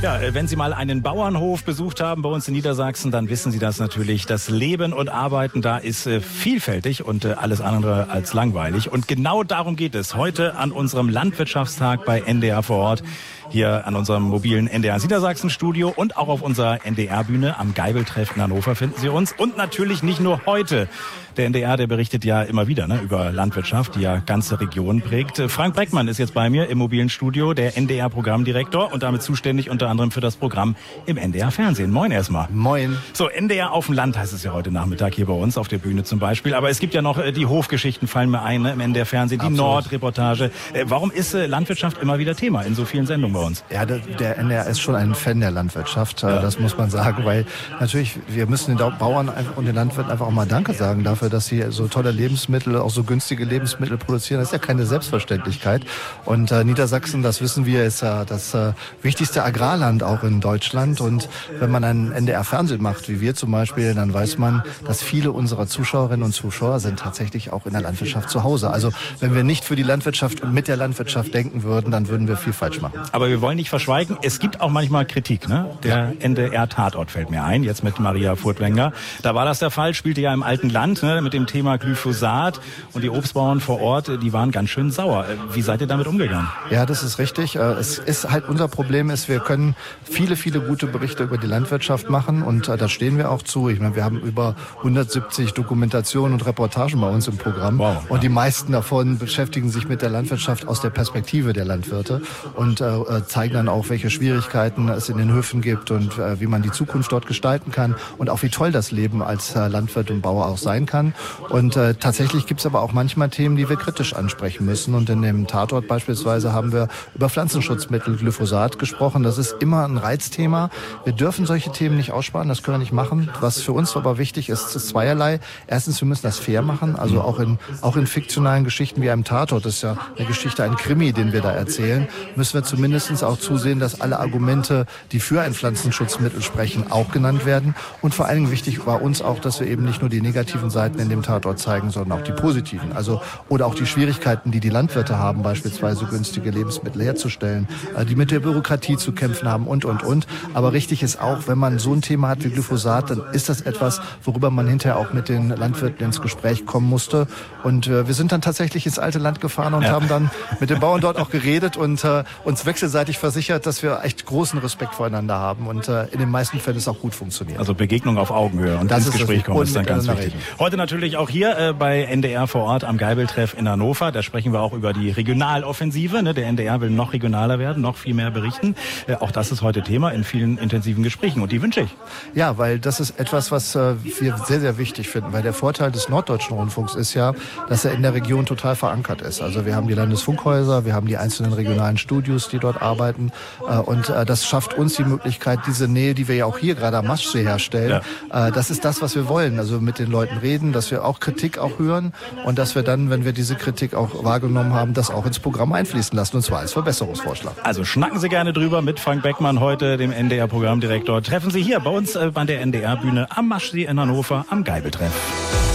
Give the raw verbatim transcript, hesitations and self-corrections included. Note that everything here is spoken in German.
Ja, wenn Sie mal einen Bauernhof besucht haben bei uns in Niedersachsen, dann wissen Sie das natürlich. Das Leben und Arbeiten da ist äh, vielfältig und äh, alles andere als langweilig. Und genau darum geht es heute an unserem Landwirtschaftstag bei N D R vor Ort. Hier an unserem mobilen N D R Niedersachsen-Studio und auch auf unserer N D R-Bühne am Geibeltreff in Hannover finden Sie uns. Und natürlich nicht nur heute. Der N D R, der berichtet ja immer wieder ne, über Landwirtschaft, die ja ganze Regionen prägt. Frank Breckmann ist jetzt bei mir im mobilen Studio, der N D R-Programmdirektor und damit zuständig unter anderem für das Programm im N D R-Fernsehen. Moin erstmal. Moin. So, N D R auf dem Land heißt es ja heute Nachmittag hier bei uns auf der Bühne zum Beispiel. Aber es gibt ja noch äh, die Hofgeschichten, fallen mir ein, ne, im N D R-Fernsehen, die Nordreportage. Äh, warum ist äh, Landwirtschaft immer wieder Thema in so vielen Sendungen bei uns? Ja, der, der N D R ist schon ein Fan der Landwirtschaft, ja. Das muss man sagen, weil natürlich, wir müssen den Bauern und den Landwirten einfach auch mal Danke sagen dafür, dass sie so tolle Lebensmittel, auch so günstige Lebensmittel produzieren. Das ist ja keine Selbstverständlichkeit. Und äh, Niedersachsen, das wissen wir, ist ja das äh, wichtigste Agrarland auch in Deutschland. Und wenn man ein N D R-Fernsehen macht, wie wir zum Beispiel, dann weiß man, dass viele unserer Zuschauerinnen und Zuschauer sind tatsächlich auch in der Landwirtschaft zu Hause. Also wenn wir nicht für die Landwirtschaft und mit der Landwirtschaft denken würden, dann würden wir viel falsch machen. Aber wir wollen nicht verschweigen, es gibt auch manchmal Kritik. Ne? Der N D R-Tatort fällt mir ein, jetzt mit Maria Furtwängler. Da war das der Fall, spielte ja im alten Land ne, mit dem Thema Glyphosat. Und die Obstbauern vor Ort, die waren ganz schön sauer. Wie seid ihr damit umgegangen? Ja, das ist richtig. Es ist halt unser Problem ist, wir können viele, viele gute Berichte über die Landwirtschaft machen und da stehen wir auch zu. Ich meine, wir haben über hundertsiebzig Dokumentationen und Reportagen bei uns im Programm. Wow, ja. Und die meisten davon beschäftigen sich mit der Landwirtschaft aus der Perspektive der Landwirte und äh, zeigen dann auch, welche Schwierigkeiten es in den Höfen gibt und äh, wie man die Zukunft dort gestalten kann und auch wie toll das Leben als äh, Landwirt und Bauer auch sein kann. Und äh, tatsächlich gibt es aber auch manchmal Themen, die wir kritisch ansprechen müssen. Und in dem Tatort beispielsweise haben wir über Pflanzenschutzmittel Glyphosat gesprochen. Das ist immer ein Reizthema. Wir dürfen solche Themen nicht aussparen, das können wir nicht machen. Was für uns aber wichtig ist, ist zweierlei. Erstens, wir müssen das fair machen, also auch in, auch in fiktionalen Geschichten wie einem Tatort, das ist ja eine Geschichte, ein Krimi, den wir da erzählen, müssen wir zumindest auch zusehen, dass alle Argumente, die für ein Pflanzenschutzmittel sprechen, auch genannt werden. Und vor allen Dingen wichtig war uns auch, dass wir eben nicht nur die negativen Seiten in dem Tatort zeigen, sondern auch die positiven. Also, oder auch die Schwierigkeiten, die die Landwirte haben, beispielsweise günstige Lebensmittel herzustellen, die mit der Bürokratie zu kämpfen haben und, und, und. Aber richtig ist auch, wenn man so ein Thema hat wie Glyphosat, dann ist das etwas, worüber man hinterher auch mit den Landwirten ins Gespräch kommen musste. Und äh, wir sind dann tatsächlich ins alte Land gefahren und ja. haben dann mit den Bauern dort auch geredet und äh, uns wechselseitig versichert, dass wir echt großen Respekt voreinander haben und äh, in den meisten Fällen es auch gut funktioniert. Also Begegnung auf Augenhöhe und das ins Gespräch kommen ist dann ganz wichtig. Heute natürlich auch hier äh, bei N D R vor Ort am Geibeltreff in Hannover. Da sprechen wir auch über die Regionaloffensive. Ne? Der N D R will noch regionaler werden, noch viel mehr berichten. Äh, auch das ist heute Thema in vielen intensiven Gesprächen und die wünsche ich. Ja, weil das ist etwas, was äh, wir sehr, sehr wichtig finden. Weil der Vorteil des Norddeutschen Rundfunks ist ja, dass er in der Region total verankert ist. Also wir haben die Landesfunkhäuser, wir haben die einzelnen regionalen Studios, die dort arbeiten. Äh, und äh, das schafft uns die Möglichkeit, diese Nähe, die wir ja auch hier gerade am Maschsee herstellen, ja. äh, das ist das, was wir wollen. Also mit den Leuten reden, dass wir auch Kritik auch hören und dass wir dann, wenn wir diese Kritik auch wahrgenommen haben, das auch ins Programm einfließen lassen, und zwar als Verbesserungsvorschlag. Also schnacken Sie gerne drüber mit Frank Breckmann heute, dem N D R-Programmdirektor. Treffen Sie hier bei uns äh, bei der N D R-Bühne am Maschsee in Hannover am Geibeltreff.